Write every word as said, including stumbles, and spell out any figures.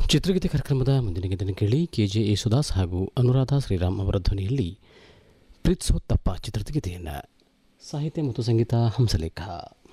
ಚಿತ್ರಗೀತೆ ಕಾರ್ಯಕ್ರಮದ ಮುಂದಿನ ಗೀತೆಯನ್ನು ಕೇಳಿ. ಕೆ ಜೆ ಯೇಸುದಾಸ್ ಹಾಗೂ ಅನುರಾಧ ಶ್ರೀರಾಮ್ ಅವರ ಧ್ವನಿಯಲ್ಲಿ ಪ್ರೀತ್ಸೋತ್ತಪ್ಪ ಚಿತ್ರದ ಗೀತೆಯನ್ನು. ಸಾಹಿತ್ಯ ಮತ್ತು ಸಂಗೀತ ಹಂಸಲೇಖ.